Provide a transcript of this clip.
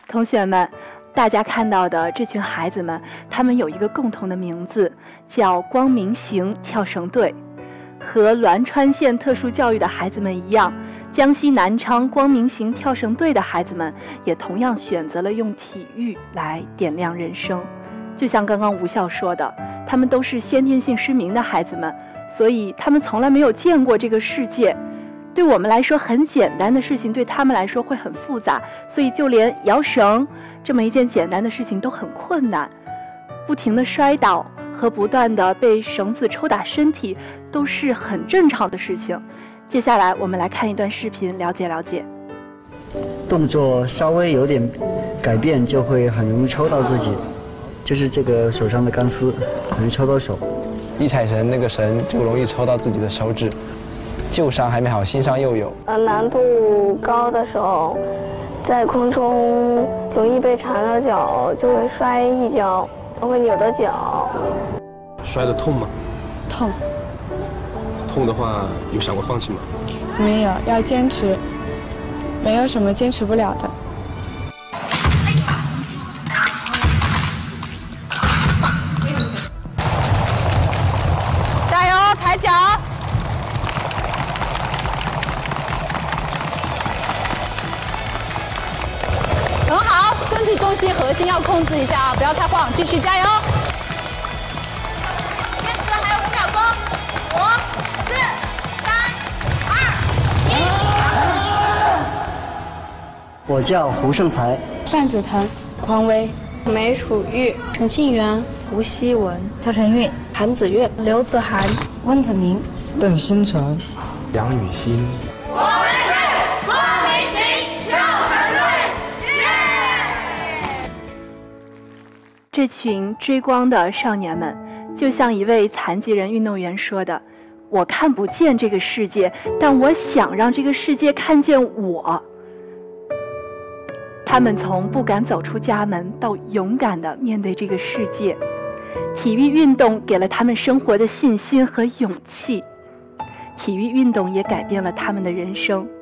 同学们，大家看到的这群孩子们，他们有一个共同的名字，叫光明行跳绳队。和栾川县特殊教育的孩子们一样，江西南昌光明行跳绳队的孩子们也同样选择了用体育来点亮人生。就像刚刚吴校说的，他们都是先天性失明的孩子们，所以他们从来没有见过这个世界。对我们来说很简单的事情，对他们来说会很复杂，所以就连摇绳这么一件简单的事情都很困难。不停地摔倒和不断地被绳子抽打身体都是很正常的事情。接下来我们来看一段视频，了解了解。 动作稍微有点改变就会很容易抽到自己，就是这个手上的钢丝很容易抽到手， 一踩绳那个绳就容易抽到自己的手指，旧伤还没好，新伤又有。 难度高的时候，在空中容易被缠着脚，就会摔一跤，会扭到脚。 摔得痛吗？ 痛。 痛的话，有想过放弃吗？ 没有，要坚持，没有什么坚持不了的。 加油，抬脚！很好，身体重心、核心要控制一下啊，不要太晃，继续加油！坚持，还有5秒钟，5、4、3、2、1。 我叫胡胜才、 范子腾、匡威、 梅楚玉、 陈庆元、吴希文、 肖晨韵、 韩子月、 刘子涵、温子明、 邓新成、 杨雨欣。 我们是光明行跳绳队，耶！ 这群追光的少年们，就像一位残疾人运动员说的：“我看不见这个世界，但我想让这个世界看见我。”他们从不敢走出家门到勇敢地面对这个世界，体育运动给了他们生活的信心和勇气，体育运动也改变了他们的人生。